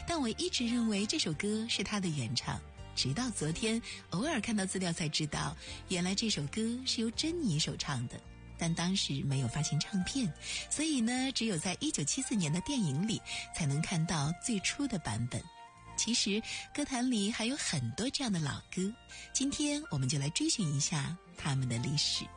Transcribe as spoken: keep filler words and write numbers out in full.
但我一直认为这首歌是他的原唱，直到昨天偶尔看到资料才知道，原来这首歌是由珍妮首唱的，但当时没有发行唱片，所以呢，只有在一九七四年的电影里才能看到最初的版本。其实歌坛里还有很多这样的老歌，今天我们就来追寻一下他们的历史。